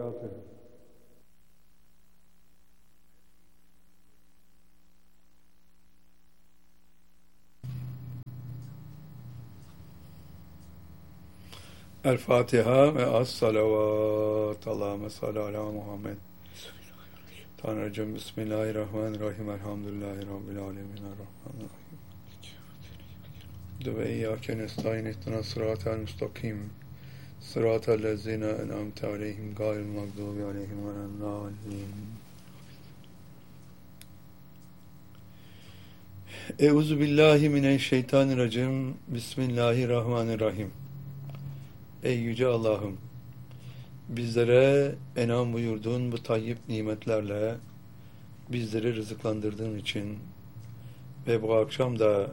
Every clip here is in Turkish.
وبركاته. El Fatiha ve as-salavat. Allahümme salli ala Muhammed. Tanrıcığım, Bismillahirrahmanirrahim. Elhamdülillahi Rabbil alemin. Errahmanirrahim. Ve iyyâke nestaîn ihdina sıratel müstakim. Sıratel lezîne en'amte aleyhim gayril mağdûbi aleyhim veleddâllîn. Euzu billahi mineşşeytanirracim. Bismillahirrahmanirrahim. Ey yüce Allah'ım, bizlere enam buyurduğun bu tayyip nimetlerle bizleri rızıklandırdığın için ve bu akşam da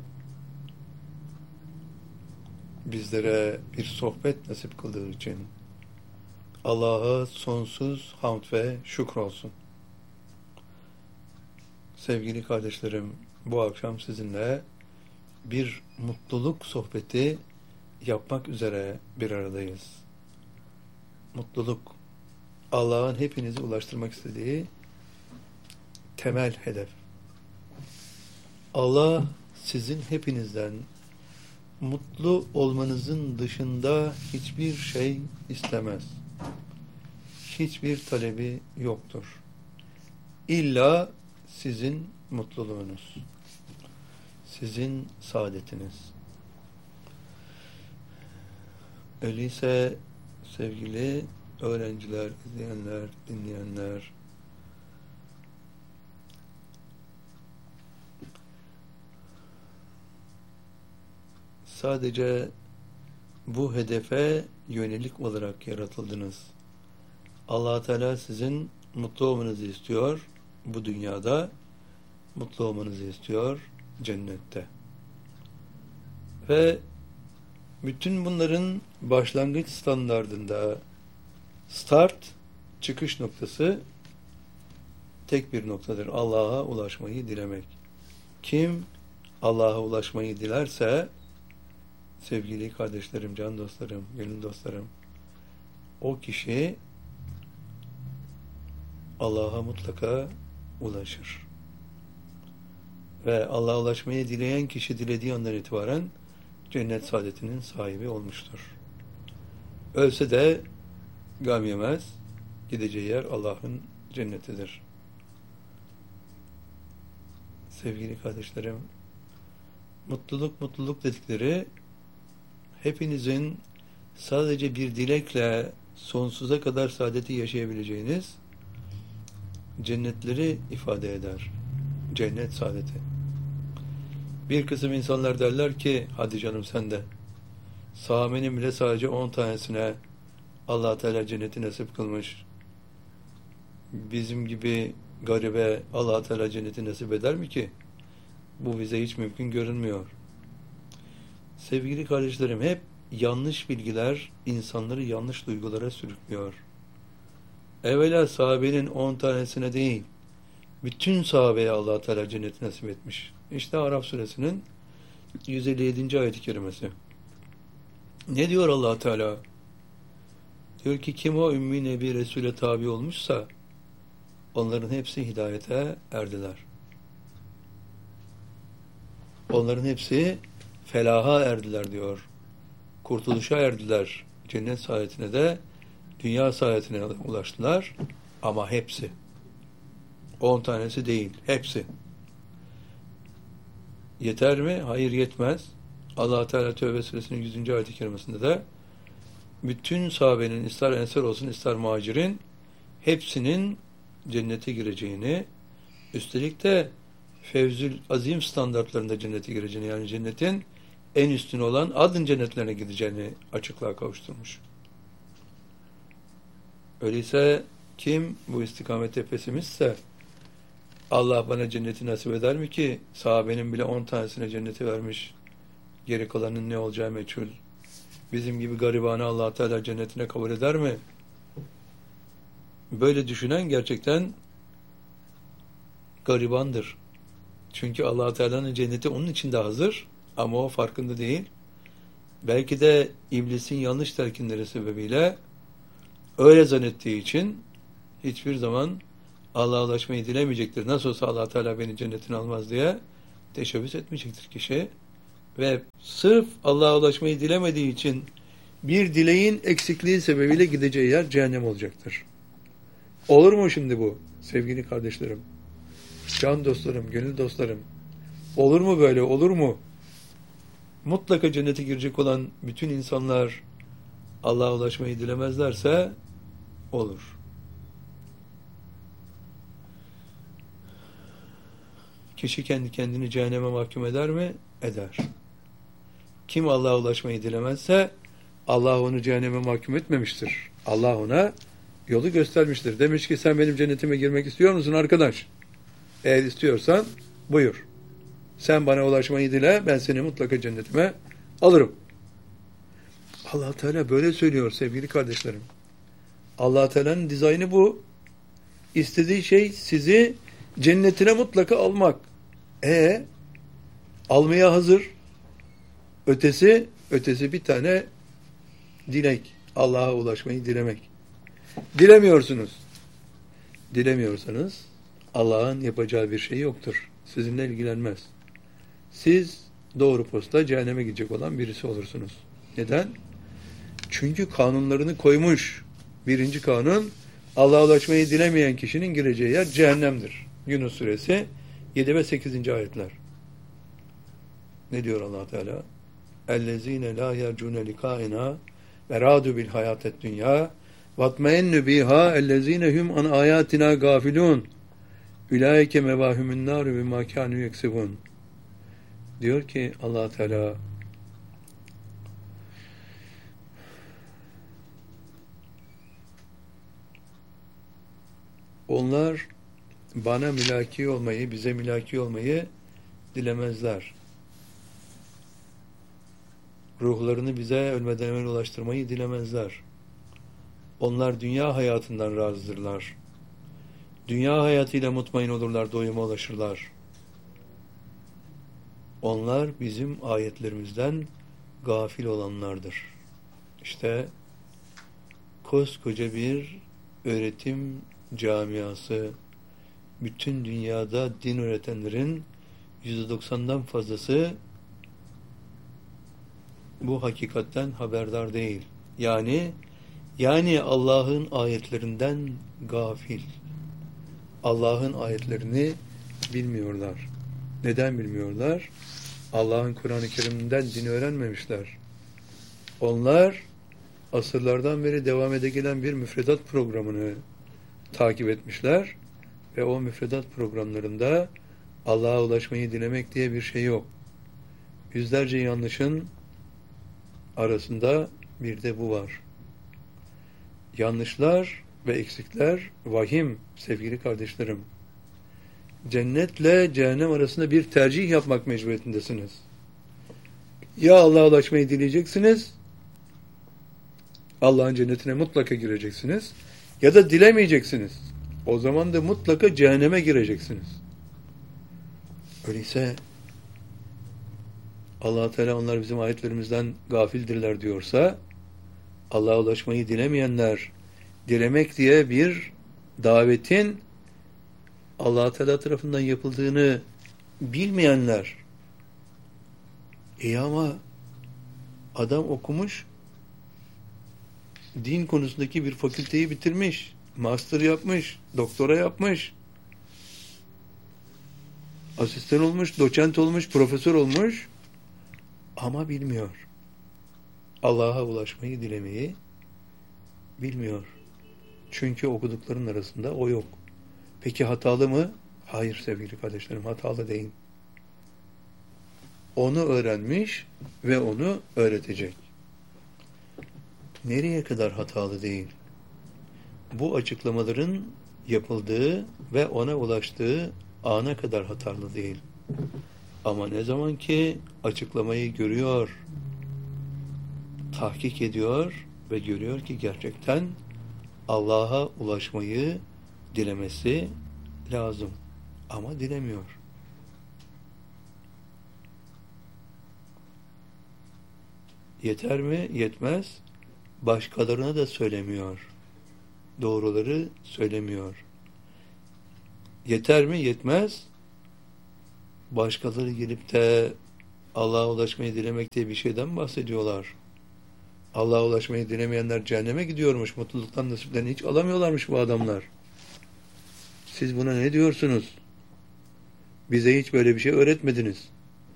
bizlere bir sohbet nasip kıldığı için Allah'a sonsuz hamd ve şükür olsun. Sevgili kardeşlerim, bu akşam sizinle bir mutluluk sohbeti yapmak üzere bir aradayız. Mutluluk, Allah'ın hepinizi ulaştırmak istediği temel hedef. Allah sizin hepinizden mutlu olmanızın dışında hiçbir şey istemez. Hiçbir talebi yoktur. İlla sizin mutluluğunuz, sizin saadetiniz. Öyleyse sevgili öğrenciler, izleyenler, dinleyenler, sadece bu hedefe yönelik olarak yaratıldınız. Allah Teala sizin mutlu olmanızı istiyor bu dünyada, mutlu olmanızı istiyor cennette. Ve bütün bunların başlangıç standardında start, çıkış noktası tek bir noktadır. Allah'a ulaşmayı dilemek. Kim Allah'a ulaşmayı dilerse, sevgili kardeşlerim, can dostlarım, gönül dostlarım, o kişi Allah'a mutlaka ulaşır. Ve Allah'a ulaşmayı dileyen kişi dilediği andan itibaren cennet saadetinin sahibi olmuştur. Ölse de gam yemez, gideceği yer Allah'ın cennetidir. Sevgili kardeşlerim, mutluluk dedikleri hepinizin sadece bir dilekle sonsuza kadar saadeti yaşayabileceğiniz cennetleri ifade eder. Cennet saadeti. Bir kısım insanlar derler ki, hadi canım sen de, sahabenin bile sadece 10 tanesine Allah Teala cenneti nasip kılmış. Bizim gibi garibe Allah Teala cenneti nasip eder mi ki? Bu bize hiç mümkün görünmüyor. Sevgili kardeşlerim, hep yanlış bilgiler insanları yanlış duygulara sürüklüyor. Evvela sahabenin 10 tanesine değil, bütün sahabeye Allah Teala cenneti nasip etmiş. İşte Araf suresinin 157. ayet-i kerimesi. Ne diyor Allah Teala? Diyor ki, kim o Ümmi Nebi Resul'e tabi olmuşsa onların hepsi hidayete erdiler. Onların hepsi felaha erdiler diyor. Kurtuluşa erdiler. Cennet saadetine de dünya saadetine ulaştılar. Ama hepsi. 10 tanesi değil. Hepsi. Yeter mi? Hayır, yetmez. Allah Teala Tevbe suresinin 100. ayet-i kerimesinde de bütün sahabenin, ister ensar olsun ister muhacirin, hepsinin cennete gireceğini, üstelik de fevzül azim standartlarında cennete gireceğini, yani cennetin en üstün olan adın cennetlerine gideceğini açıklığa kavuşturmuş. Öyleyse kim bu istikamette pesimistse, Allah bana cenneti nasip eder mi ki sahabenin bile 10 tanesine cenneti vermiş, geri kalanın ne olacağı meçhul. Bizim gibi garibanı Allah Teala cennetine kabul eder mi? Böyle düşünen gerçekten garibandır. Çünkü Allah Teala'nın cenneti onun için de hazır ama o farkında değil. Belki de iblisin yanlış telkinleri sebebiyle Öyle zannettiği için hiçbir zaman Allah'a ulaşmayı dilemeyecektir. Nasıl olsa Allah Teala beni cennetine almaz diye teşebbüs etmeyecektir kişi. Ve sırf Allah'a ulaşmayı dilemediği için bir dileğin eksikliği sebebiyle gideceği yer cehennem olacaktır. Olur mu şimdi bu sevgili kardeşlerim? Can dostlarım, gönül dostlarım. Olur mu böyle, olur mu? Mutlaka cennete girecek olan bütün insanlar Allah'a ulaşmayı dilemezlerse olur. Kişi kendi kendini cehenneme mahkum eder mi? Eder. Kim Allah'a ulaşmayı dilemezse Allah onu cehenneme mahkum etmemiştir. Allah ona yolu göstermiştir. Demiş ki sen benim cennetime girmek istiyor musun arkadaş? Eğer istiyorsan buyur. Sen bana ulaşmayı dile, ben seni mutlaka cennetime alırım. Allah Teala böyle söylüyor sevgili kardeşlerim. Allah Teala'nın dizaynı bu. İstediği şey sizi cennetine mutlaka almak. Almaya hazır. Ötesi bir tane dilek. Allah'a ulaşmayı dilemek. Dilemiyorsunuz. Dilemiyorsanız Allah'ın yapacağı bir şey yoktur. Sizinle ilgilenmez. Siz doğru posta cehenneme gidecek olan birisi olursunuz. Neden? Çünkü kanunlarını koymuş. Birinci kanun, Allah'a ulaşmayı dilemeyen kişinin gireceği yer cehennemdir. Yunus suresi 7 ve 8. ayetler. Ne diyor Allah Teala? اَلَّذ۪ينَ لَا يَرْجُونَ لِقَائِنَا وَرَادُوا بِالْحَيَاةِ الدُّنْيَا وَاتْمَئِنُّ بِهَا اَلَّذ۪ينَ هُمْ عَنْ آيَاتِنَا غَافِلُونَ اُولَٰئِكَ مَوَاهُمُ النَّارِ بِمَا كَانُوا يَكْسِبُونَ. Diyor ki Allah Teala, onlar bana mülaki olmayı, bize mülaki olmayı dilemezler. Ruhlarını bize ölmeden evvel ulaştırmayı dilemezler. Onlar dünya hayatından razıdırlar. Dünya hayatıyla mutmain olurlar, doyuma ulaşırlar. Onlar bizim ayetlerimizden gafil olanlardır. İşte koskoca bir öğretim camiası, bütün dünyada din öğretenlerin %90'dan fazlası bu hakikatten haberdar değil. Yani Allah'ın ayetlerinden gafil. Allah'ın ayetlerini bilmiyorlar. Neden bilmiyorlar? Allah'ın Kur'an-ı Kerim'inden dini öğrenmemişler. Onlar asırlardan beri devam ede gelen bir müfredat programını takip etmişler ve o müfredat programlarında Allah'a ulaşmayı dilemek diye bir şey yok. Yüzlerce yanlışın arasında bir de bu var. Yanlışlar ve eksikler vahim sevgili kardeşlerim. Cennetle cehennem arasında bir tercih yapmak mecburiyetindesiniz. Ya Allah'a ulaşmayı dileyeceksiniz, Allah'ın cennetine mutlaka gireceksiniz, ya da dilemeyeceksiniz. O zaman da mutlaka cehenneme gireceksiniz. Öyleyse Allah Teala onlar bizim ayetlerimizden gafildirler diyorsa, Allah'a ulaşmayı dilemeyenler, dilemek diye bir davetin Allah Teala tarafından yapıldığını bilmeyenler. Ama adam okumuş, din konusundaki bir fakülteyi bitirmiş, master yapmış, doktora yapmış, asistan olmuş, doçent olmuş, profesör olmuş ama bilmiyor. Allah'a ulaşmayı, dilemeyi bilmiyor. Çünkü okudukların arasında o yok. Peki hatalı mı? Hayır sevgili kardeşlerim, hatalı değil. Onu öğrenmiş ve onu öğretecek. Nereye kadar hatalı değil? Bu açıklamaların yapıldığı ve ona ulaştığı ana kadar hatalı değil. Ama ne zaman ki açıklamayı görüyor, tahkik ediyor ve görüyor ki gerçekten Allah'a ulaşmayı dilemesi lazım. Ama dilemiyor. Yeter mi? Yetmez. Başkalarına da söylemiyor. doğruları söylemiyor. Yeter mi? Yetmez. Başkaları gelip de Allah'a ulaşmayı dilemek diye bir şeyden bahsediyorlar. Allah'a ulaşmayı dilemeyenler cehenneme gidiyormuş. Mutluluktan nasiplerini hiç alamıyorlarmış bu adamlar. Siz buna ne diyorsunuz? Bize hiç böyle bir şey öğretmediniz.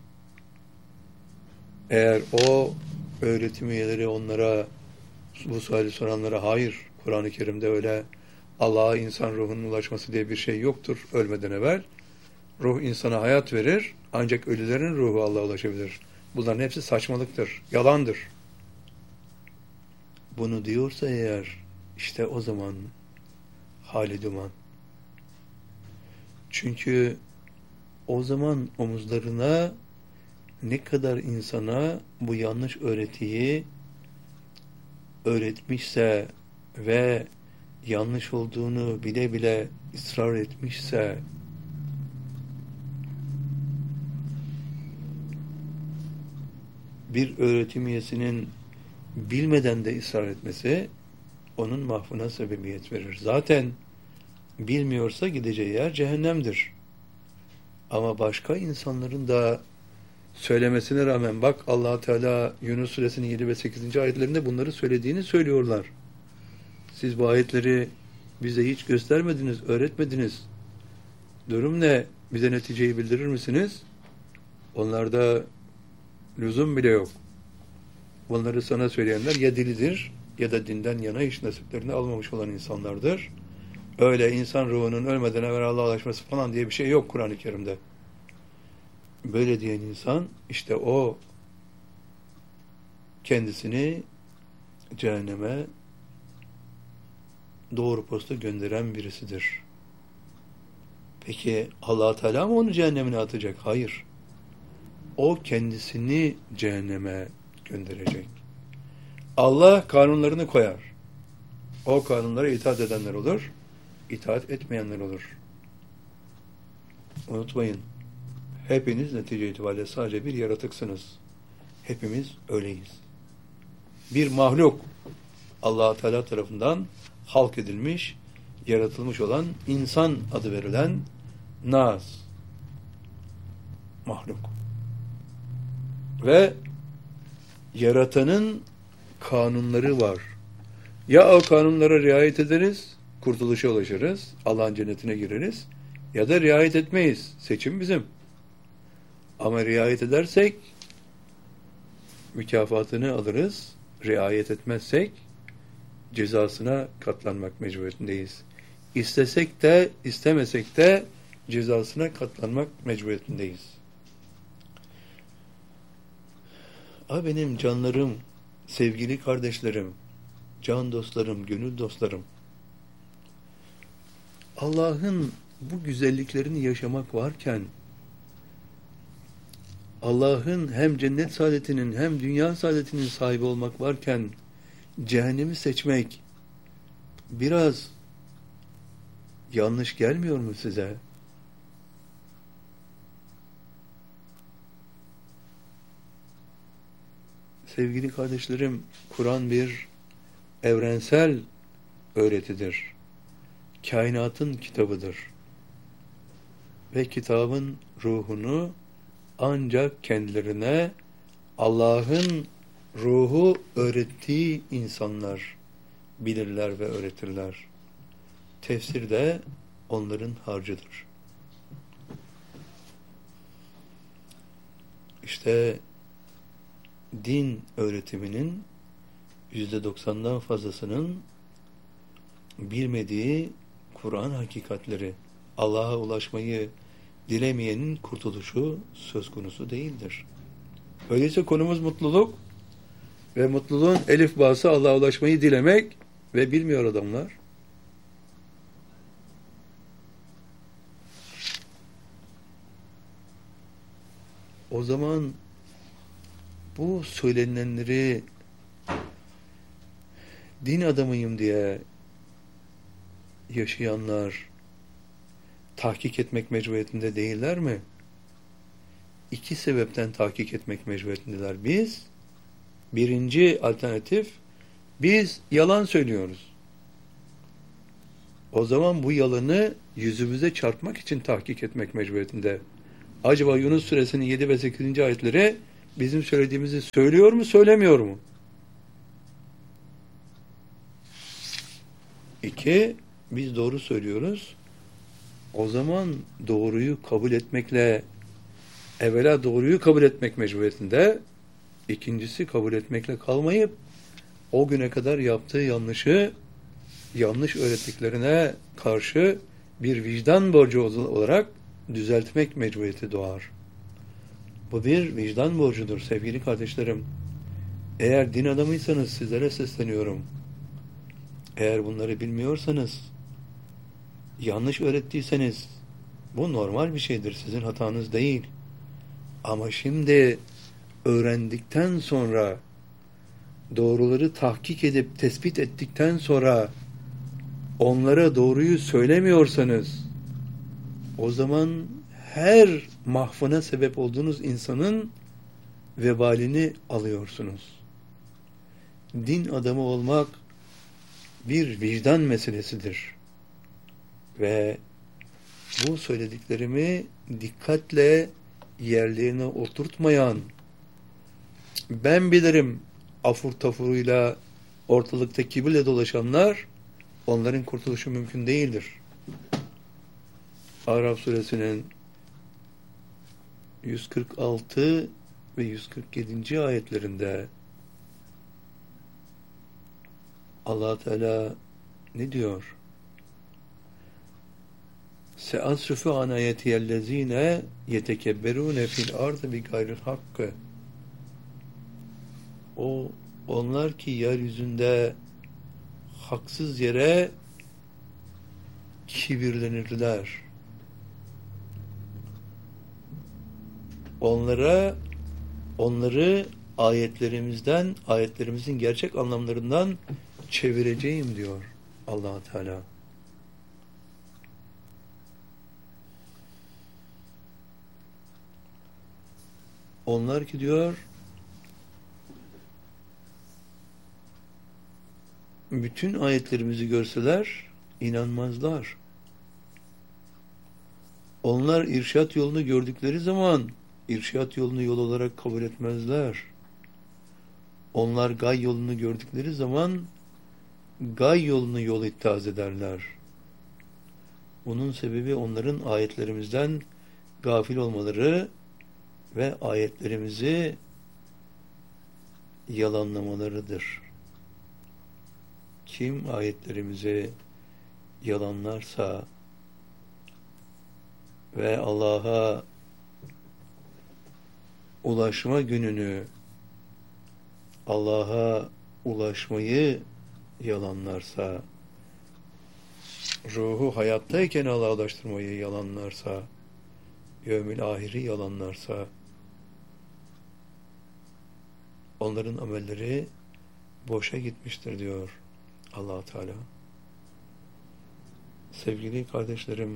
Eğer o öğretim üyeleri onlara, bu suali soranlara, hayır, Kur'an-ı Kerim'de öyle Allah'a insan ruhunun ulaşması diye bir şey yoktur ölmeden evvel. Ruh insana hayat verir, ancak ölülerin ruhu Allah'a ulaşabilir. Bunların hepsi saçmalıktır, yalandır. Bunu diyorsa eğer, işte o zaman hali duman. Çünkü o zaman omuzlarına ne kadar insana bu yanlış öğretiyi öğretmişse ve yanlış olduğunu bile bile ısrar etmişse, bir öğretim üyesinin bilmeden de ısrar etmesi onun mahvına sebebiyet verir. Zaten bilmiyorsa gideceği yer cehennemdir. Ama başka insanların da söylemesine rağmen bak Allah Teala Yunus Suresinin 7 ve 8. ayetlerinde bunları söylediğini söylüyorlar. Siz bu ayetleri bize hiç göstermediniz, öğretmediniz. Durum ne? Bize neticeyi bildirir misiniz? Onlarda lüzum bile yok. Bunları sana söyleyenler ya dilidir ya da dinden yana hiç nasiplerini almamış olan insanlardır. Öyle insan ruhunun ölmeden evvel Allah'a ulaşması falan diye bir şey yok Kur'an-ı Kerim'de. Böyle diyen insan işte o kendisini cehenneme doğru posta gönderen birisidir. Peki Allah Teala mı onu cehennemine atacak? Hayır. O kendisini cehenneme gönderecek. Allah kanunlarını koyar. O kanunlara itaat edenler olur, itaat etmeyenler olur. Unutmayın, hepiniz netice itibariyle sadece bir yaratıksınız. Hepimiz öyleyiz. Bir mahluk, Allah Teala tarafından halk edilmiş, yaratılmış olan insan adı verilen nas mahluk. Ve yaratanın kanunları var. Ya o kanunlara riayet ederiz, kurtuluşa ulaşırız, Allah'ın cennetine gireriz, ya da riayet etmeyiz. Seçim bizim. Ama riayet edersek mükafatını alırız, riayet etmezsek cezasına katlanmak mecburiyetindeyiz. İstesek de istemesek de cezasına katlanmak mecburiyetindeyiz. Benim canlarım, sevgili kardeşlerim, can dostlarım, gönül dostlarım, Allah'ın bu güzelliklerini yaşamak varken, Allah'ın hem cennet saadetinin hem dünya saadetinin sahibi olmak varken, cehennemi seçmek biraz yanlış gelmiyor mu size? Sevgili kardeşlerim, Kur'an bir evrensel öğretidir. Kainatın kitabıdır. Ve kitabın ruhunu ancak kendilerine Allah'ın ruhu öğrettiği insanlar bilirler ve öğretirler. Tefsir de onların harcıdır. İşte din öğretiminin %90'dan fazlasının bilmediği Kur'an hakikatleri, Allah'a ulaşmayı dilemeyenin kurtuluşu söz konusu değildir. Öyleyse konumuz mutluluk ve mutluluğun elifbası Allah'a ulaşmayı dilemek ve bilmiyor adamlar. O zaman bu söylenenleri din adamıyım diye yaşayanlar tahkik etmek mecburiyetinde değiller mi? İki sebepten tahkik etmek mecburiyetindeler. Birinci alternatif, biz yalan söylüyoruz. O zaman bu yalanı yüzümüze çarpmak için tahkik etmek mecburiyetinde. Acaba Yunus suresinin 7 ve 8. ayetleri bizim söylediğimizi söylüyor mu, söylemiyor mu? 2, biz doğru söylüyoruz. O zaman doğruyu kabul etmekle, evvela doğruyu kabul etmek mecburiyetinde, ikincisi kabul etmekle kalmayıp, o güne kadar yaptığı yanlışı, yanlış öğrettiklerine karşı bir vicdan borcu olarak düzeltmek mecburiyeti doğar. Bu bir vicdan borcudur sevgili kardeşlerim. Eğer din adamıysanız sizlere sesleniyorum. Eğer bunları bilmiyorsanız, yanlış öğrettiyseniz, bu normal bir şeydir, sizin hatanız değil. Ama şimdi öğrendikten sonra, doğruları tahkik edip tespit ettikten sonra, onlara doğruyu söylemiyorsanız, o zaman her mahvına sebep olduğunuz insanın vebalini alıyorsunuz. Din adamı olmak bir vicdan meselesidir. Ve bu söylediklerimi dikkatle yerlerine oturtmayan, ben bilirim afur tafuruyla ortalıkta kibirle dolaşanlar, onların kurtuluşu mümkün değildir. Araf suresinin 146 ve 147. ayetlerinde Allah Teala ne diyor? Seasrifu an ayetiyellezine yetekebberune fil ardı bi gayril hakkı. Onlar ki yeryüzünde haksız yere kibirlenirler. Onları ayetlerimizin gerçek anlamlarından çevireceğim diyor Allah Teala. Onlar ki diyor, bütün ayetlerimizi görseler inanmazlar. Onlar irşat yolunu gördükleri zaman irşat yolunu yol olarak kabul etmezler. Onlar gay yolunu gördükleri zaman gay yolunu yol ittihaz ederler. Bunun sebebi onların ayetlerimizden gafil olmaları ve ayetlerimizi yalanlamalarıdır. Kim ayetlerimizi yalanlarsa ve Allah'a ulaşma gününü, Allah'a ulaşmayı yalanlarsa, ruhu hayattayken Allah'a ulaştırmayı yalanlarsa, yevmil ahiri yalanlarsa, onların amelleri boşa gitmiştir diyor Allah Teala. Sevgili kardeşlerim,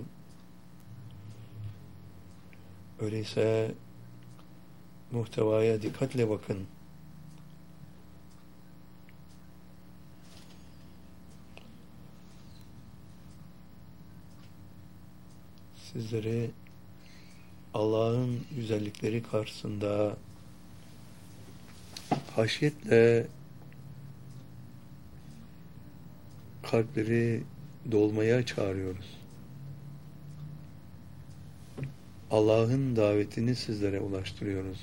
öyleyse muhtevaya dikkatle bakın. Sizleri Allah'ın güzellikleri karşısında haşyetle kalpleri dolmaya çağırıyoruz. Allah'ın davetini sizlere ulaştırıyoruz.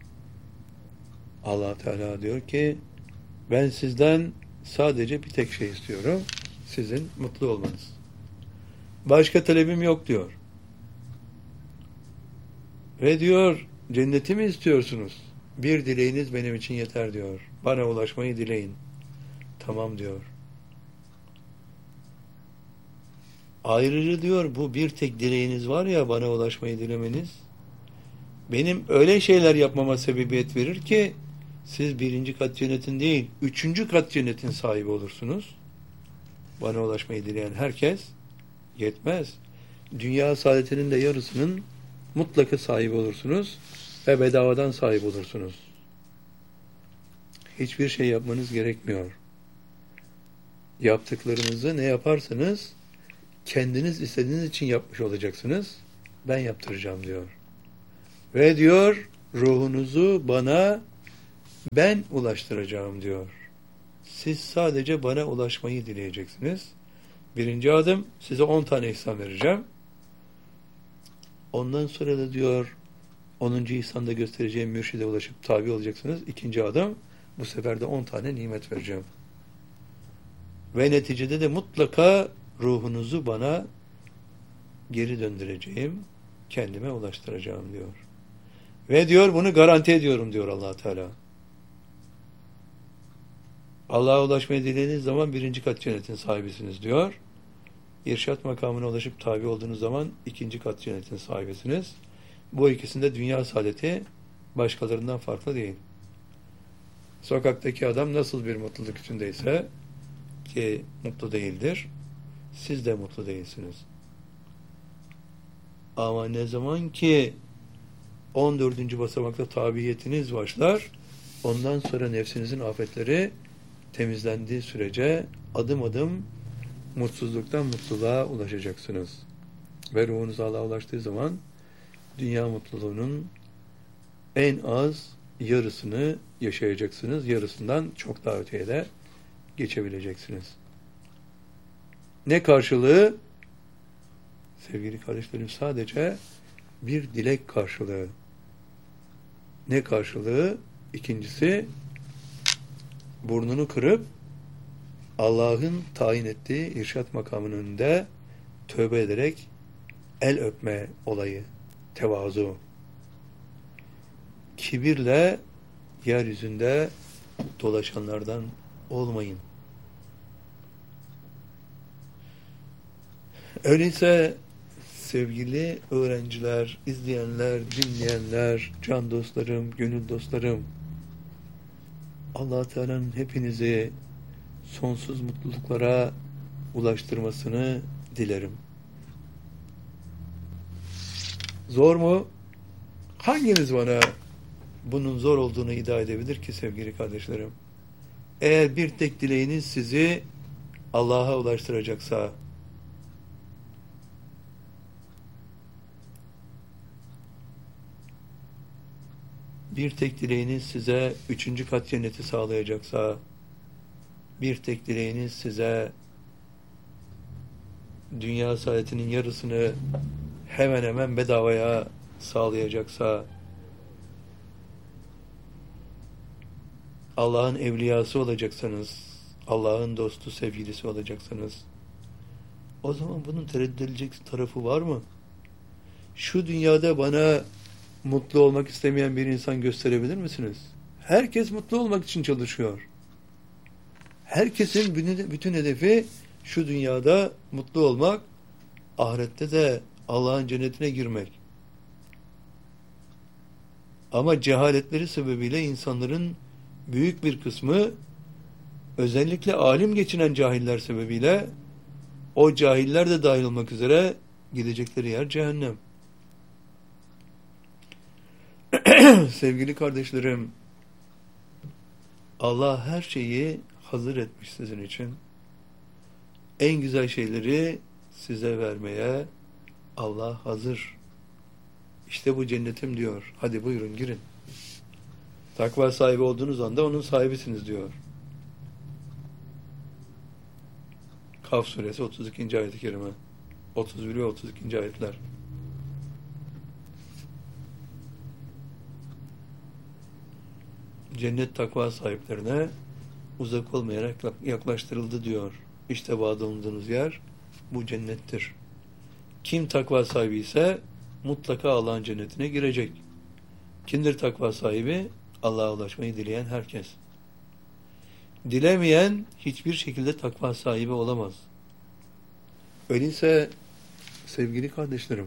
Allah Teala diyor ki, ben sizden sadece bir tek şey istiyorum, sizin mutlu olmanız. Başka talebim yok diyor. Ve diyor, cenneti mi istiyorsunuz? Bir dileğiniz benim için yeter diyor. Bana ulaşmayı dileyin. Tamam diyor. Ayrıca diyor, bu bir tek dileğiniz var ya, bana ulaşmayı dilemeniz, benim öyle şeyler yapmama sebebiyet verir ki siz 1. kat cennetin değil 3. kat cennetin sahibi olursunuz. Bana ulaşmayı dileyen herkes yetmez. Dünya saadetinin de yarısının mutlaka sahibi olursunuz ve bedavadan sahip olursunuz. Hiçbir şey yapmanız gerekmiyor. Yaptıklarınızı ne yaparsanız kendiniz istediğiniz için yapmış olacaksınız. Ben yaptıracağım diyor. Ve diyor ruhunuzu bana ben ulaştıracağım diyor. Siz sadece bana ulaşmayı dileyeceksiniz. Birinci adım, size 10 tane ihsan vereceğim. Ondan sonra da diyor 10. ihsanda göstereceğim mürşide ulaşıp tabi olacaksınız. İkinci adım, bu sefer de 10 tane nimet vereceğim. Ve neticede de mutlaka ruhunuzu bana geri döndüreceğim, kendime ulaştıracağım diyor. Ve diyor bunu garanti ediyorum diyor Allah Teala. Allah'a ulaşmayı dilediğiniz zaman 1. kat cennetin sahibisiniz diyor. İrşat makamına ulaşıp tabi olduğunuz zaman 2. kat cennetin sahibisiniz. Bu ikisinde dünya saadeti başkalarından farklı değil. Sokaktaki adam nasıl bir mutluluk içindeyse ki mutlu değildir, siz de mutlu değilsiniz. Ama ne zaman ki 14. basamakta tabiyetiniz başlar, ondan sonra nefsinizin afetleri temizlendiği sürece adım adım mutsuzluktan mutluluğa ulaşacaksınız. Ve ruhunuz Allah'a ulaştığı zaman dünya mutluluğunun en az yarısını yaşayacaksınız. Yarısından çok daha öteye de geçebileceksiniz. Ne karşılığı? Sevgili kardeşlerim, sadece bir dilek karşılığı. Ne karşılığı? İkincisi, burnunu kırıp Allah'ın tayin ettiği irşat makamının önünde tövbe ederek el öpme olayı, tevazu. Kibirle yeryüzünde dolaşanlardan olmayın. Öyleyse sevgili öğrenciler, izleyenler, dinleyenler, can dostlarım, gönül dostlarım, Allah Teala'nın hepinizi sonsuz mutluluklara ulaştırmasını dilerim. Zor mu? Hanginiz bana bunun zor olduğunu iddia edebilir ki sevgili kardeşlerim? Eğer bir tek dileğiniz sizi Allah'a ulaştıracaksa, bir tek dileğiniz size 3. kat cenneti sağlayacaksa, bir tek dileğiniz size dünya saadetinin yarısını hemen hemen bedavaya sağlayacaksa, Allah'ın evliyası olacaksanız, Allah'ın dostu, sevgilisi olacaksanız, o zaman bunun tereddüt edilecek tarafı var mı? Şu dünyada bana mutlu olmak istemeyen bir insan gösterebilir misiniz? Herkes mutlu olmak için çalışıyor. Herkesin bütün hedefi şu dünyada mutlu olmak, ahirette de Allah'ın cennetine girmek. Ama cehaletleri sebebiyle insanların büyük bir kısmı, özellikle alim geçinen cahiller sebebiyle, o cahiller de dahil olmak üzere gidecekleri yer cehennem. Sevgili kardeşlerim, Allah her şeyi hazır etmiş sizin için. En güzel şeyleri size vermeye Allah hazır. İşte bu cennetim diyor. Hadi buyurun girin. Takva sahibi olduğunuz anda onun sahibisiniz diyor. Kaf suresi 32. ayet-i kerime. 31 ve 32. ayetler. Cennet takva sahiplerine uzak olmayarak yaklaştırıldı diyor. İşte vaad olunduğunuz yer bu cennettir. Kim takva sahibi ise mutlaka Allah'ın cennetine girecek. Kimdir takva sahibi? Allah'a ulaşmayı dileyen herkes. Dilemeyen hiçbir şekilde takva sahibi olamaz. Öyleyse sevgili kardeşlerim,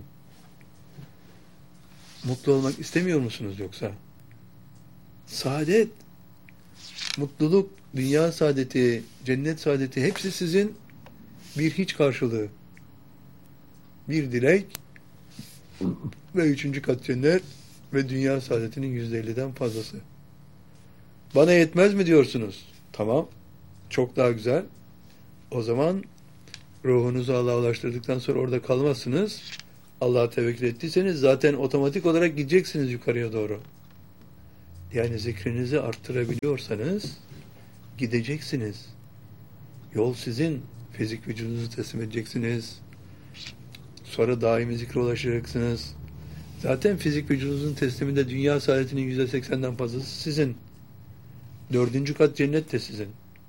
mutlu olmak istemiyor musunuz yoksa? Saadet, mutluluk, dünya saadeti, cennet saadeti hepsi sizin, bir hiç karşılığı. Bir dilek ve 3. kat cennet ve dünya saadetinin %50'den fazlası. Bana yetmez mi diyorsunuz? Tamam, çok daha güzel. O zaman Ruhunuzu Allah'a ulaştırdıktan sonra orada kalmazsınız. Allah'a tevekkül ettiyseniz zaten otomatik olarak gideceksiniz yukarıya doğru. Yani zikrinizi arttırabiliyorsanız gideceksiniz. Yol sizin. Fizik vücudunuzu teslim edeceksiniz. Sonra daimi zikre ulaşacaksınız. Zaten fizik vücudunuzun tesliminde dünya saadetinin %80'den fazlası sizin. 4. kat cennet de sizin.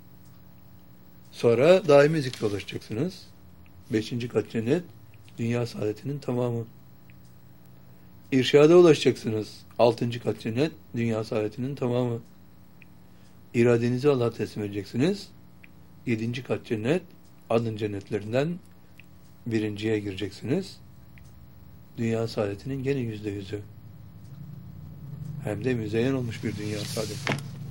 Sonra daimi zikre ulaşacaksınız. 5. kat cennet, dünya saadetinin tamamı. İrşada ulaşacaksınız. 6. kat cennet, dünya saadetinin tamamı. İradenizi Allah'a teslim edeceksiniz. 7. kat cennet, adın cennetlerinden birinciye gireceksiniz. Dünya saadetinin gene %100'ü. Hem de müzeyyen olmuş bir dünya saadeti.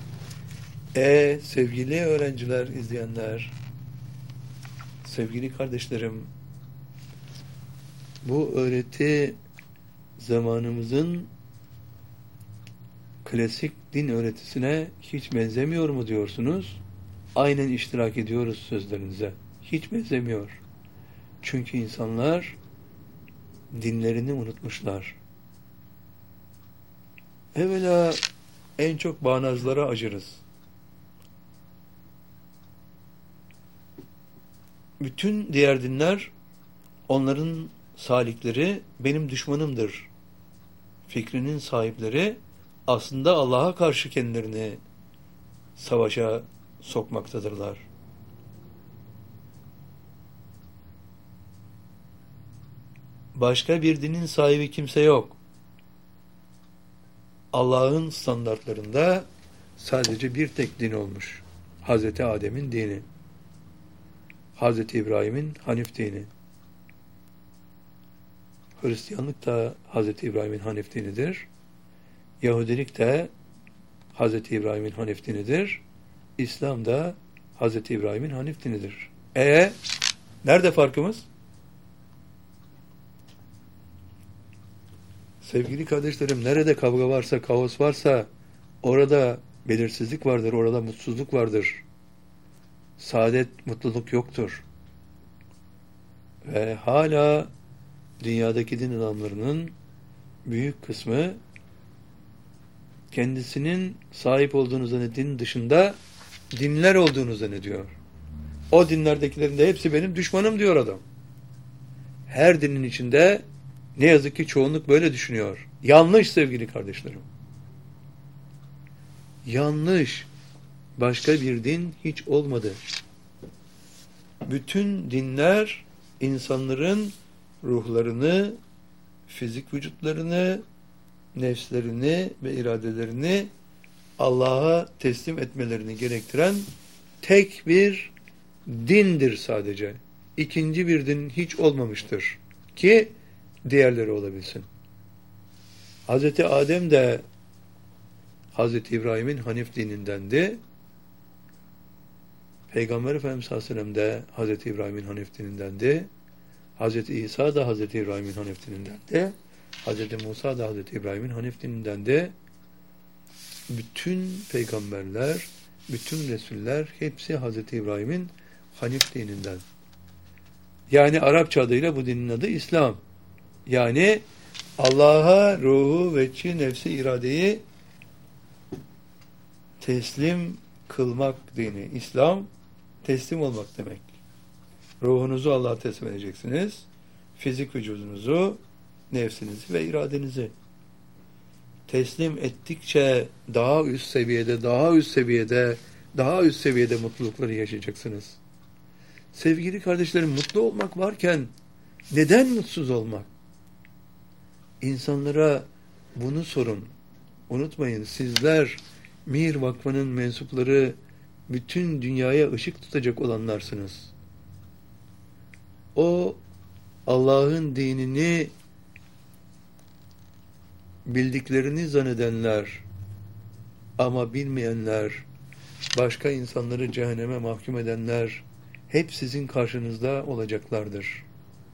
Sevgili öğrenciler, izleyenler, sevgili kardeşlerim, bu öğreti zamanımızın klasik din öğretisine hiç benzemiyor mu diyorsunuz? Aynen iştirak ediyoruz sözlerinize. Hiç benzemiyor. Çünkü insanlar dinlerini unutmuşlar. Evvela en çok bağnazlara acırız. Bütün diğer dinler, onların salikleri benim düşmanımdır fikrinin sahipleri aslında Allah'a karşı kendilerini savaşa sokmaktadırlar. Başka bir dinin sahibi kimse yok. Allah'ın standartlarında sadece bir tek din olmuş. Hazreti Adem'in dini. Hazreti İbrahim'in Hanif dini. Hristiyanlık da Hazreti İbrahim'in Hanif dinidir. Yahudilik de Hazreti İbrahim'in Hanif dinidir. İslam da Hazreti İbrahim'in Hanif dinidir. Nerede farkımız? Sevgili kardeşlerim, nerede kavga varsa, kaos varsa orada belirsizlik vardır, orada mutsuzluk vardır. Saadet, mutluluk yoktur. Ve hala dünyadaki din adamlarının büyük kısmı kendisinin sahip olduğunu zannedin dışında dinler olduğunu zannediyor. O dinlerdekilerin de hepsi benim düşmanım diyor adam. Her dinin içinde ne yazık ki çoğunluk böyle düşünüyor. Yanlış sevgili kardeşlerim. Yanlış. Başka bir din hiç olmadı. Bütün dinler insanların ruhlarını, fizik vücutlarını, nefslerini ve iradelerini Allah'a teslim etmelerini gerektiren tek bir dindir sadece. İkinci bir din hiç olmamıştır ki diğerleri olabilsin. Hazreti Adem de Hazreti İbrahim'in Hanif dinindendi. Peygamber Efendimiz sallallahu aleyhi ve sellem de Hazreti İbrahim'in Hanif dinindendi. Hazreti İsa da Hazreti İbrahim'in Hanif dinindendi. Hazreti Musa da Hazreti İbrahim'in Hanif dinindendi. Bütün peygamberler, bütün resuller hepsi Hazreti İbrahim'in Hanif dininden. Yani Arapça adıyla bu dinin adı İslam. Yani Allah'a ruhu, veçi, nefsi, iradeyi teslim kılmak dini. İslam teslim olmak demek. Ruhunuzu Allah'a teslim edeceksiniz. Fizik vücudunuzu, nefsinizi ve iradenizi. Teslim ettikçe daha üst seviyede, daha üst seviyede, daha üst seviyede mutlulukları yaşayacaksınız. Sevgili kardeşlerim, mutlu olmak varken neden mutsuz olmak? İnsanlara bunu sorun. Unutmayın, sizler Mir Vakfı'nın mensupları, bütün dünyaya ışık tutacak olanlarsınız. O Allah'ın dinini bildiklerini zannedenler ama bilmeyenler, başka insanları cehenneme mahkum edenler hep sizin karşınızda olacaklardır.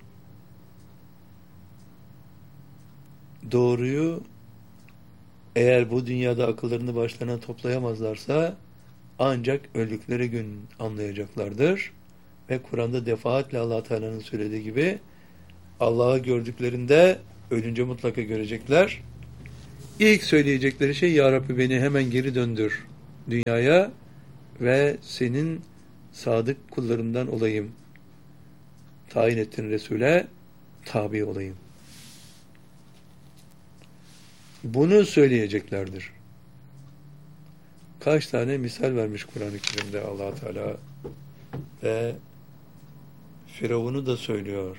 Doğruyu eğer bu dünyada akıllarını başlarına toplayamazlarsa ancak öldükleri gün anlayacaklardır ve Kur'an'da defaatle Allah Teala'nın söylediği gibi Allah'ı gördüklerinde ölünce mutlaka görecekler. İlk söyleyecekleri şey Ya Rabbi beni hemen geri döndür dünyaya ve senin sadık kullarından olayım. Tayin ettin Resul'e tabi olayım. Bunu söyleyeceklerdir. Kaç tane misal vermiş Kur'an-ı Kerim'de Allah Teala ve Firavun'u da söylüyor.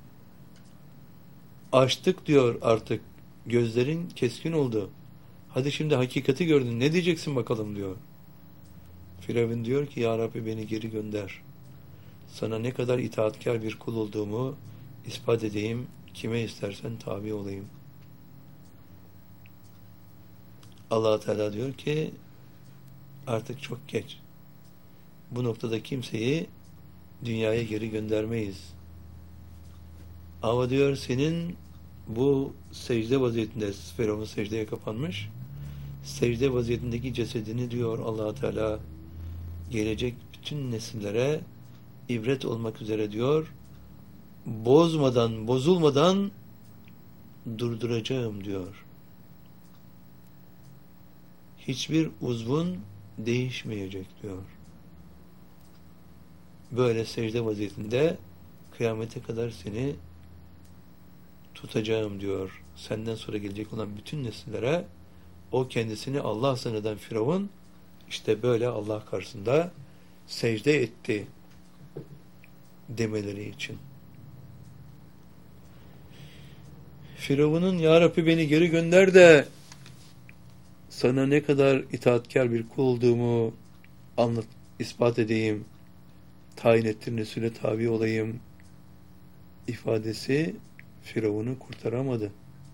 Açtık diyor artık. Gözlerin keskin oldu. Hadi şimdi hakikati gördün. Ne diyeceksin bakalım diyor. Firavun diyor ki Ya Rabbi beni geri gönder. Sana ne kadar itaatkar bir kul olduğumu ispat edeyim. Kime istersen tabi olayım. Allah Teala diyor ki artık çok geç. Bu noktada kimseyi dünyaya geri göndermeyiz. Ama diyor senin bu secde vaziyetinde Firavun secdeye kapanmış. Secde vaziyetindeki cesedini diyor Allah Teala gelecek bütün nesillere ibret olmak üzere diyor. Bozmadan, bozulmadan durduracağım diyor. Hiçbir uzvun değişmeyecek diyor. Böyle secde vaziyetinde kıyamete kadar seni tutacağım diyor. Senden sonra gelecek olan bütün nesillere o kendisini Allah zanneden Firavun işte böyle Allah karşısında secde etti demeleri için. Firavun'un Ya Rabbi beni geri gönder de sana ne kadar itaatkar bir kul olduğumu ispat edeyim, tayin ettin Resul'e tabi olayım ifadesi Firavun'u kurtaramadı.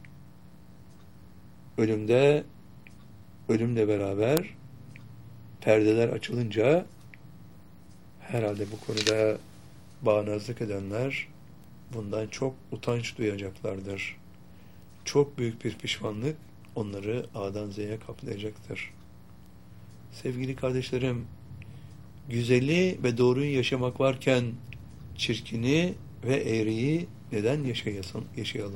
Ölümle beraber perdeler açılınca herhalde bu konuda bağnazlık edenler bundan çok utanç duyacaklardır. Çok büyük bir pişmanlık onları A'dan Z'ye kaplayacaktır. Sevgili kardeşlerim, güzeli ve doğruyu yaşamak varken çirkini ve eğriyi neden yaşayalım?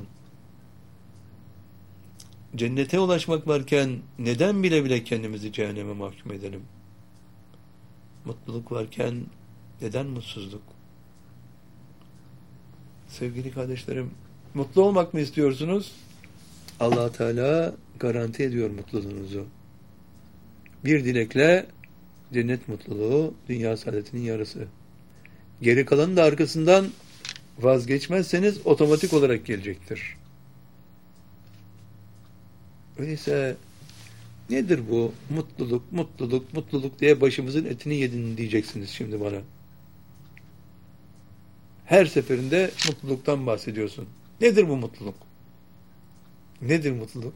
Cennete ulaşmak varken neden bile bile kendimizi cehenneme mahkum edelim? Mutluluk varken neden mutsuzluk? Sevgili kardeşlerim, mutlu olmak mı istiyorsunuz? Allah Teala garanti ediyor mutluluğunuzu. Bir dilekle cennet mutluluğu, dünya saadetinin yarısı. Geri kalanı da arkasından vazgeçmezseniz otomatik olarak gelecektir. Öyleyse nedir bu mutluluk diye başımızın etini yedin diyeceksiniz şimdi bana. Her seferinde mutluluktan bahsediyorsun. Nedir bu mutluluk? Nedir mutluluk?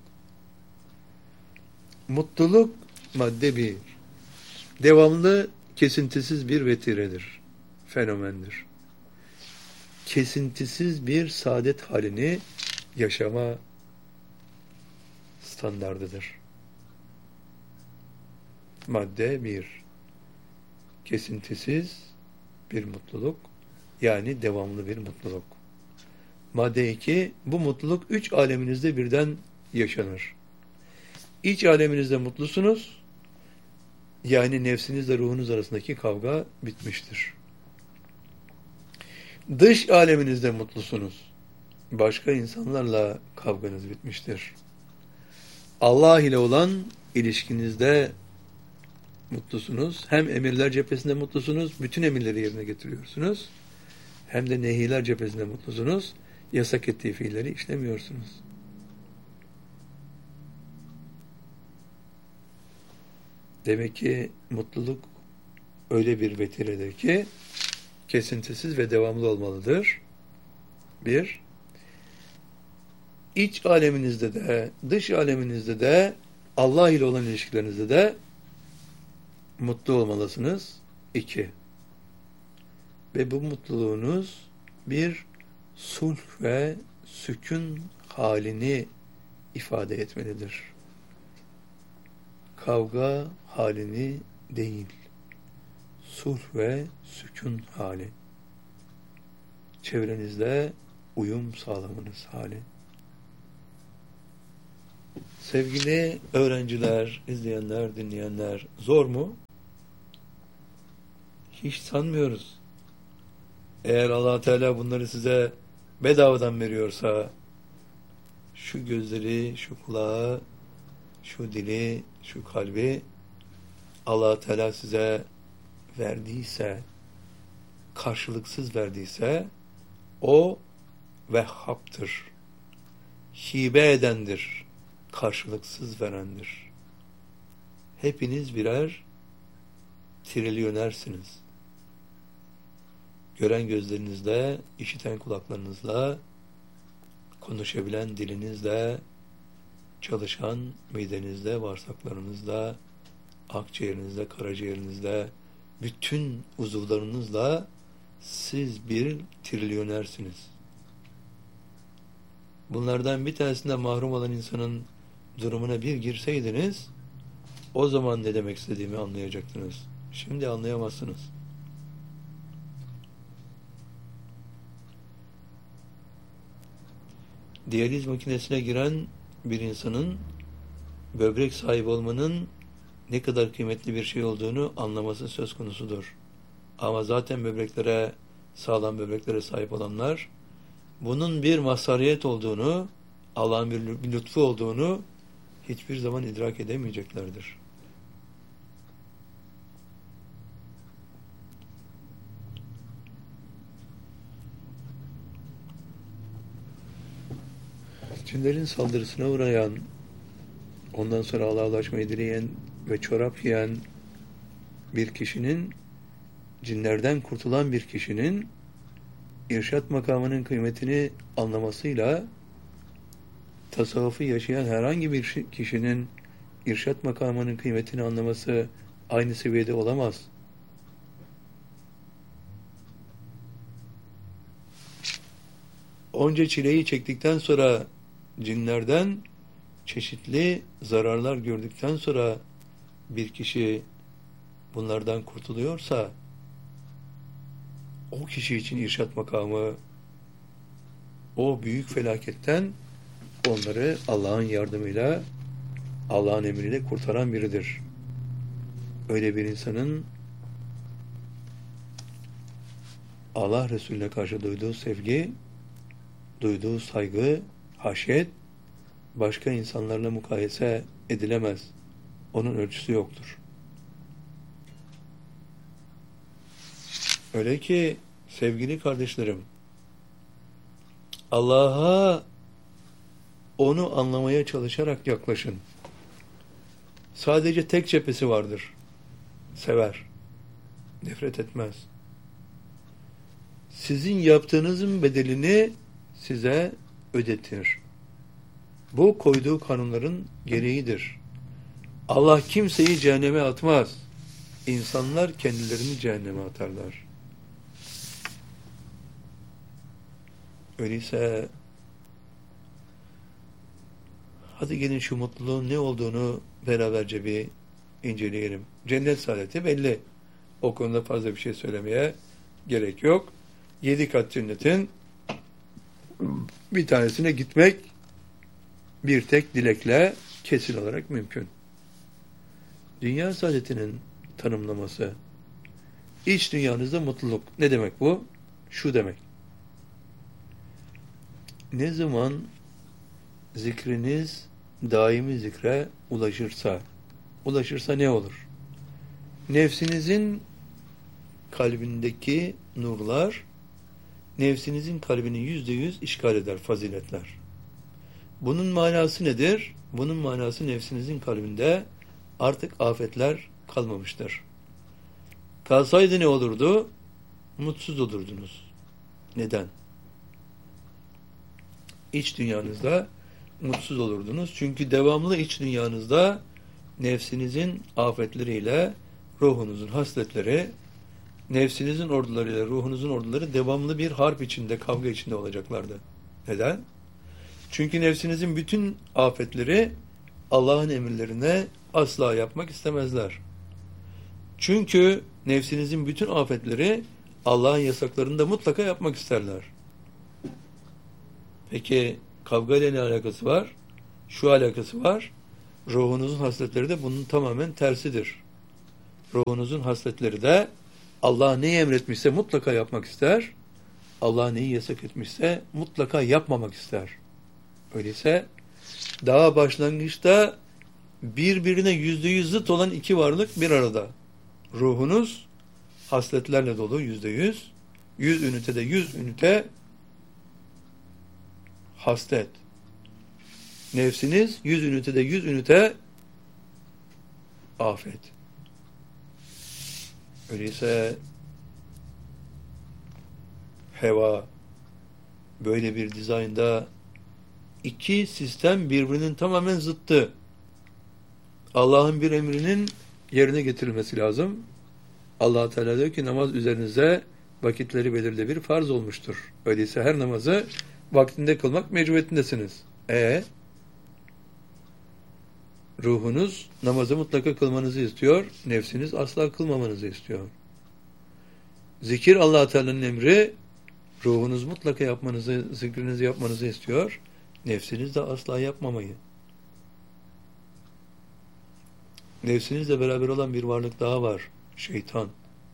Mutluluk madde bir. Devamlı, kesintisiz bir vetiredir. Fenomendir. Kesintisiz bir saadet halini yaşama standardıdır. Madde bir. Kesintisiz bir mutluluk, yani devamlı bir mutluluk. Madde 2, bu mutluluk 3 aleminizde birden yaşanır. İç aleminizde mutlusunuz, yani nefsinizle ruhunuz arasındaki kavga bitmiştir. Dış aleminizde mutlusunuz, başka insanlarla kavganız bitmiştir. Allah ile olan ilişkinizde mutlusunuz, hem emirler cephesinde mutlusunuz, bütün emirleri yerine getiriyorsunuz, hem de nehiler cephesinde mutlusunuz, yasak ettiği fiilleri işlemiyorsunuz. Demek ki mutluluk öyle bir vetiredir ki kesintisiz ve devamlı olmalıdır. Bir, iç aleminizde de, dış aleminizde de, Allah ile olan ilişkilerinizde de mutlu olmalısınız. 2. Ve bu mutluluğunuz bir sulh ve sükun halini ifade etmelidir. Kavga halini değil, sulh ve sükun hali. çevrenizle uyum sağlamanız hali. Sevgili öğrenciler, izleyenler, dinleyenler, zor mu? Hiç sanmıyoruz. Eğer Allah Teala bunları size bedavadan veriyorsa, şu gözleri, şu kulağı, şu dili, şu kalbi Allah Teala size verdiyse, karşılıksız verdiyse, o Vehhab'tır. Hibe edendir. Karşılıksız verendir. Hepiniz birer trilyonersiniz. Gören gözlerinizle, işiten kulaklarınızla, konuşabilen dilinizle, çalışan midenizle, bağırsaklarınızla, akciğerinizle, karaciğerinizle, bütün uzuvlarınızla siz bir trilyonersiniz. Bunlardan bir tanesinde mahrum olan insanın durumuna bir girseydiniz, o zaman ne demek istediğimi anlayacaktınız. Şimdi anlayamazsınız. Diyaliz makinesine giren bir insanın böbrek sahibi olmanın ne kadar kıymetli bir şey olduğunu anlaması söz konusudur. Ama zaten sağlam böbreklere sahip olanlar bunun bir mazhariyet olduğunu, Allah'ın bir lütfu olduğunu hiçbir zaman idrak edemeyeceklerdir. Cinlerin saldırısına uğrayan, ondan sonra Allah'a ulaşmayı dileyen ve çorap yiyen bir kişinin, cinlerden kurtulan bir kişinin irşat makamının kıymetini anlamasıyla tasavvufu yaşayan herhangi bir kişinin irşat makamının kıymetini anlaması aynı seviyede olamaz. Onca çileyi çektikten sonra cinlerden çeşitli zararlar gördükten sonra bir kişi bunlardan kurtuluyorsa o kişi için irşat makamı o büyük felaketten onları Allah'ın yardımıyla, Allah'ın emriyle kurtaran biridir. Öyle bir insanın Allah Resulüne karşı duyduğu sevgi, duyduğu saygı, haşyet başka insanlarla mukayese edilemez. Onun ölçüsü yoktur. Öyle ki sevgili kardeşlerim, Allah'a onu anlamaya çalışarak yaklaşın. Sadece tek cephesi vardır. Sever. Nefret etmez. Sizin yaptığınızın bedelini size ödetir. Bu koyduğu kanunların gereğidir. Allah kimseyi cehenneme atmaz. İnsanlar kendilerini cehenneme atarlar. Öyleyse hadi gelin şu mutluluğun ne olduğunu beraberce bir inceleyelim. Cennet saadeti belli. O konuda fazla bir şey söylemeye gerek yok. 7 kat cennetin bir tanesine gitmek bir tek dilekle kesin olarak mümkün. Dünya saadetinin tanımlaması. İç dünyanızda mutluluk. Ne demek bu? Şu demek. Ne zaman zikriniz daimi zikre ulaşırsa ne olur? Nefsinizin kalbindeki nurlar, nefsinizin kalbini %100 işgal eder faziletler. Bunun manası nedir? Bunun manası nefsinizin kalbinde artık afetler kalmamıştır. Kalsaydı ne olurdu? Mutsuz olurdunuz. Neden? İç dünyanızda mutsuz olurdunuz. Çünkü devamlı iç dünyanızda nefsinizin afetleriyle ruhunuzun hasletleri, nefsinizin ordularıyla ruhunuzun orduları devamlı bir harp içinde, kavga içinde olacaklardı. Neden? Çünkü nefsinizin bütün afetleri Allah'ın emirlerine asla yapmak istemezler. Çünkü nefsinizin bütün afetleri Allah'ın yasaklarını da mutlaka yapmak isterler. Peki kavga ile ne alakası var? Şu alakası var. Ruhunuzun hasletleri de bunun tamamen tersidir. Ruhunuzun hasletleri de Allah neyi emretmişse mutlaka yapmak ister. Allah neyi yasak etmişse mutlaka yapmamak ister. Öyleyse daha başlangıçta birbirine %100 zıt olan iki varlık bir arada. Ruhunuz hasletlerle dolu %100. 100 ünitede 100 ünite haslet. Nefsiniz 100 ünitede 100 ünite afet. Öyleyse heva böyle bir dizaynda iki sistem birbirinin tamamen zıttı. Allah'ın bir emrinin yerine getirilmesi lazım. Allah Teala diyor ki namaz üzerinize vakitleri belirli bir farz olmuştur. Öyleyse her namazı vaktinde kılmak mecburiyetindesiniz. Ruhunuz namazı mutlaka kılmanızı istiyor, nefsiniz asla kılmamanızı istiyor. Zikir Allah Teala'nın emri, ruhunuz mutlaka yapmanızı, zikrinizi yapmanızı istiyor, nefsiniz de asla yapmamayı. Nefsinizle beraber olan bir varlık daha var, şeytan.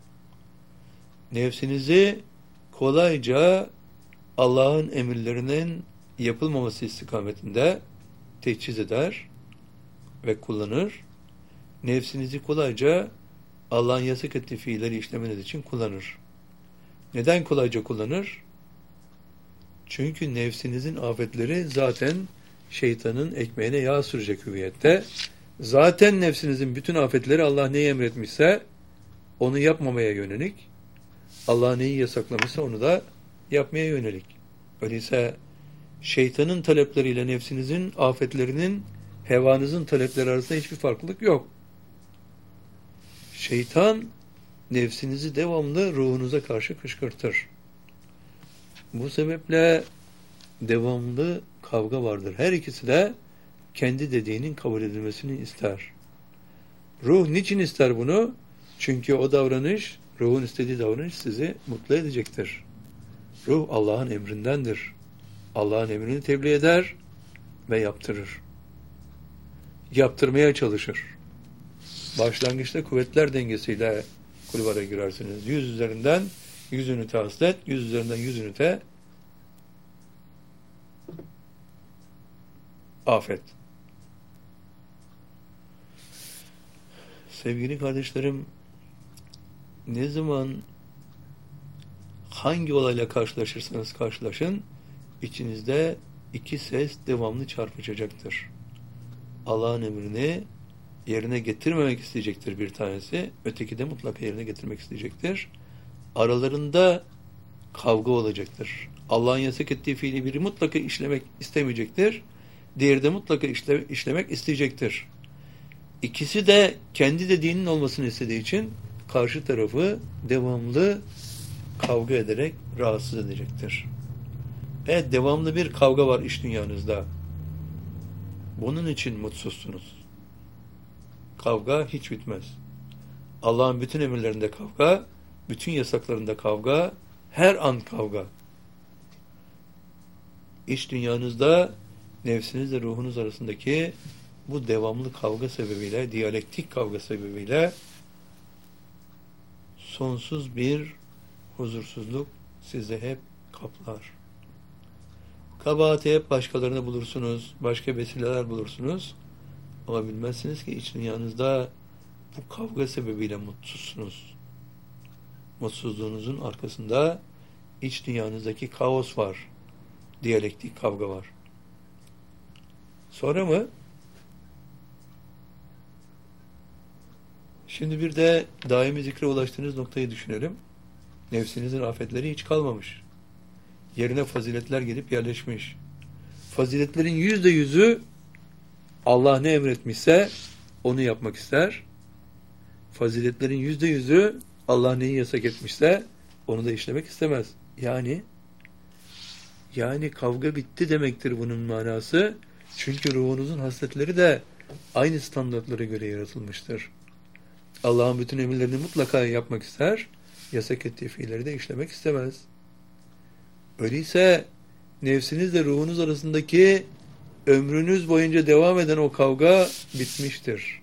Nefsinizi kolayca Allah'ın emirlerinin yapılmaması istikametinde teçhiz eder ve kullanır. Nefsinizi kolayca Allah'ın yasak ettiği fiilleri işlemeniz için kullanır. Neden kolayca kullanır? Çünkü nefsinizin afetleri zaten şeytanın ekmeğine yağ sürecek hüviyette. Zaten nefsinizin bütün afetleri Allah neyi emretmişse onu yapmamaya yönelik. Allah neyi yasaklamışsa onu da yapmaya yönelik. Öyleyse şeytanın talepleriyle nefsinizin afetlerinin hevanızın talepleri arasında hiçbir farklılık yok. Şeytan nefsinizi devamlı ruhunuza karşı kışkırtır. Bu sebeple devamlı kavga vardır. Her ikisi de kendi dediğinin kabul edilmesini ister. Ruh niçin ister bunu? Çünkü o davranış, ruhun istediği davranış sizi mutlu edecektir. Ruh Allah'ın emrindendir. Allah'ın emrini tebliğ eder ve yaptırır. Yaptırmaya çalışır. Başlangıçta kuvvetler dengesiyle kulvara girersiniz. 100 üzerinden 100 ünite haslet, 100 üzerinden 100 ünite afet. Sevgili kardeşlerim, ne zaman hangi olayla karşılaşırsanız karşılaşın, içinizde iki ses devamlı çarpışacaktır. Allah'ın emrini yerine getirmemek isteyecektir bir tanesi, öteki de mutlaka yerine getirmek isteyecektir. Aralarında kavga olacaktır. Allah'ın yasak ettiği fiili biri mutlaka işlemek istemeyecektir, diğeri de mutlaka işlemek isteyecektir. İkisi de kendi dediğinin olmasını istediği için karşı tarafı devamlı kavga ederek rahatsız edecektir. Evet, devamlı bir kavga var iş dünyanızda. Bunun için mutsuzsunuz. Kavga hiç bitmez. Allah'ın bütün emirlerinde kavga, bütün yasaklarında kavga, her an kavga. İç dünyanızda nefsinizle ruhunuz arasındaki bu devamlı kavga sebebiyle, diyalektik kavga sebebiyle sonsuz bir huzursuzluk sizi hep kaplar. Kabahati hep başkalarını bulursunuz, başka vesileler bulursunuz. Ama bilmezsiniz ki iç dünyanızda bu kavga sebebiyle mutsuzsunuz. Mutsuzluğunuzun arkasında iç dünyanızdaki kaos var. Diyalektik kavga var. Sonra mı? Şimdi bir de daimi zikre ulaştığınız noktayı düşünelim. Nefsinizin afetleri hiç kalmamış. Yerine faziletler gelip yerleşmiş. Faziletlerin %100'ü Allah ne emretmişse onu yapmak ister. Faziletlerin %100'ü Allah neyi yasak etmişse onu da işlemek istemez. Yani kavga bitti demektir bunun manası. Çünkü ruhunuzun hasletleri de aynı standartlara göre yaratılmıştır. Allah'ın bütün emirlerini mutlaka yapmak ister, yasak ettiği fiilleri de işlemek istemez. Öyleyse nefsinizle ruhunuz arasındaki ömrünüz boyunca devam eden o kavga bitmiştir.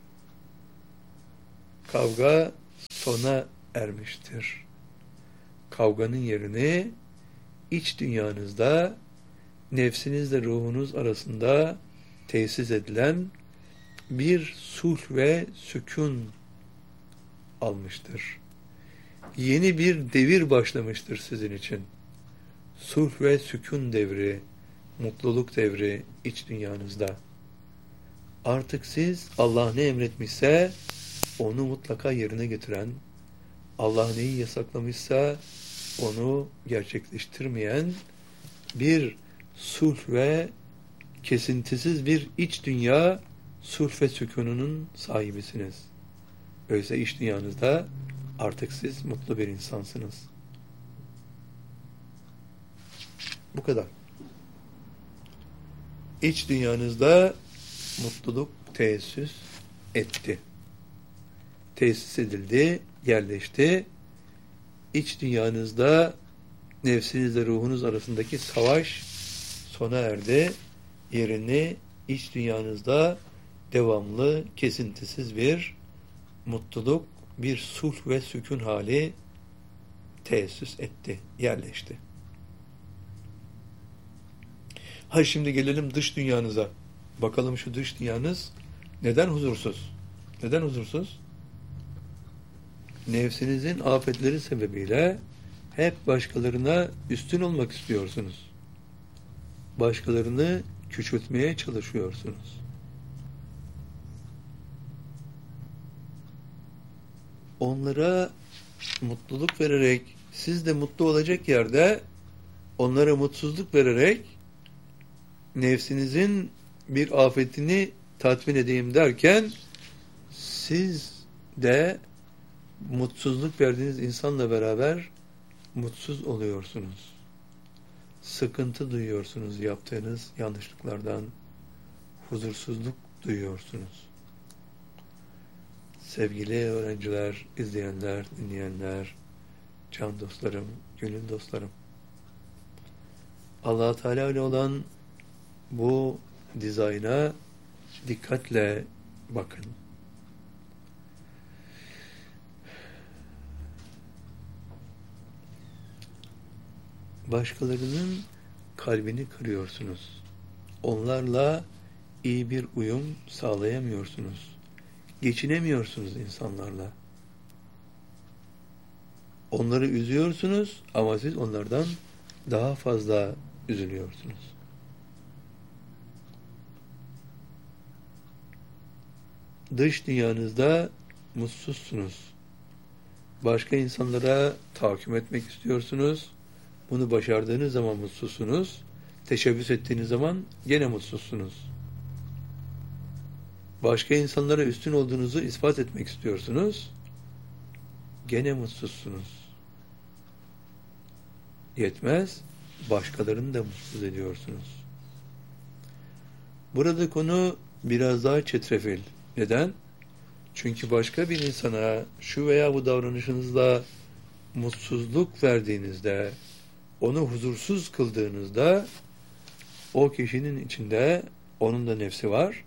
Kavga sona ermiştir. Kavganın yerini iç dünyanızda nefsinizle ruhunuz arasında tesis edilen bir sulh ve sükun almıştır. Yeni bir devir başlamıştır sizin için. Sulh ve sükun devri, mutluluk devri iç dünyanızda. Artık siz Allah ne emretmişse onu mutlaka yerine getiren, Allah neyi yasaklamışsa onu gerçekleştirmeyen bir sulh ve kesintisiz bir iç dünya sulh ve sükununun sahibisiniz. Öyleyse iç dünyanızda artık siz mutlu bir insansınız. Bu kadar. İç dünyanızda mutluluk tesis etti. Tesis edildi, yerleşti. İç dünyanızda nefsinizle ruhunuz arasındaki savaş sona erdi. Yerini iç dünyanızda devamlı, kesintisiz bir mutluluk, bir sulh ve sükun hali tesis etti, yerleşti. Hayır, şimdi gelelim dış dünyanıza. Bakalım şu dış dünyanız neden huzursuz? Neden huzursuz? Nefsinizin afetleri sebebiyle hep başkalarına üstün olmak istiyorsunuz. Başkalarını küçültmeye çalışıyorsunuz. Onlara mutluluk vererek, siz de mutlu olacak yerde onlara mutsuzluk vererek nefsinizin bir afetini tatmin edeyim derken siz de mutsuzluk verdiğiniz insanla beraber mutsuz oluyorsunuz. Sıkıntı duyuyorsunuz yaptığınız yanlışlıklardan, huzursuzluk duyuyorsunuz. Sevgili öğrenciler, izleyenler, dinleyenler, can dostlarım, gönül dostlarım. Allah Teala ile olan bu dizayna dikkatle bakın. Başkalarının kalbini kırıyorsunuz. Onlarla iyi bir uyum sağlayamıyorsunuz. Geçinemiyorsunuz insanlarla. Onları üzüyorsunuz ama siz onlardan daha fazla üzülüyorsunuz. Dış dünyanızda mutsuzsunuz. Başka insanlara tahakküm etmek istiyorsunuz. Bunu başardığınız zaman mutsuzsunuz. Teşebbüs ettiğiniz zaman gene mutsuzsunuz. Başka insanlara üstün olduğunuzu ispat etmek istiyorsunuz. Gene mutsuzsunuz. Yetmez, başkalarını da mutsuz ediyorsunuz. Burada konu biraz daha çetrefil. Neden? Çünkü başka bir insana şu veya bu davranışınızla mutsuzluk verdiğinizde, onu huzursuz kıldığınızda o kişinin içinde onun da nefsi var.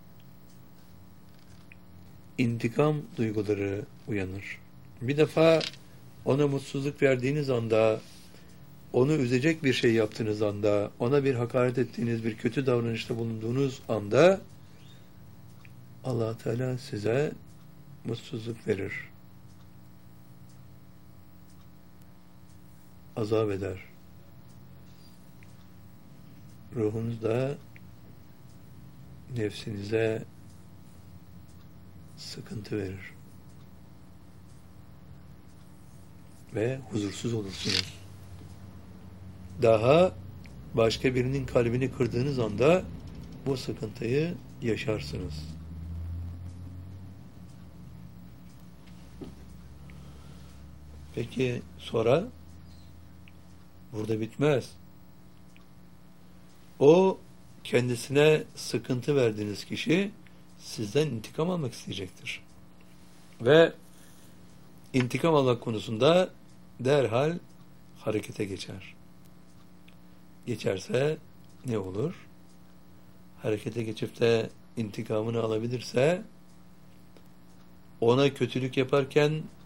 İntikam duyguları uyanır. Bir defa ona mutsuzluk verdiğiniz anda, onu üzecek bir şey yaptığınız anda, ona bir hakaret ettiğiniz, bir kötü davranışta bulunduğunuz anda Allah Teala size mutsuzluk verir. Azap eder. Ruhunuzda nefsinize sıkıntı verir. Ve huzursuz olursunuz. Daha başka birinin kalbini kırdığınız anda bu sıkıntıyı yaşarsınız. Peki sonra? Burada bitmez. O kendisine sıkıntı verdiğiniz kişi sizden intikam almak isteyecektir. Ve intikam almak konusunda derhal harekete geçer. Geçerse ne olur? Harekete geçip de intikamını alabilirse ona kötülük yaparken